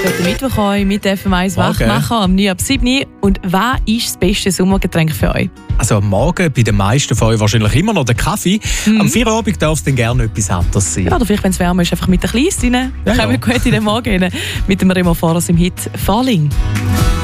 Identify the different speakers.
Speaker 1: Guten Mittwoch euch mit FM1 Wachmacher am 9 ab 7. Und was ist das beste Sommergetränk für euch?
Speaker 2: Also am Morgen bei den meisten von euch wahrscheinlich immer noch der Kaffee. Am Feierabend darf es dann gerne etwas anderes sein.
Speaker 1: Ja, oder vielleicht, wenn es wärmer ist, einfach mit der Kleinen rein.
Speaker 2: Ja,
Speaker 1: Kommen wir gut in den Morgen rein. Mit dem Remo Forras im Hit «Falling».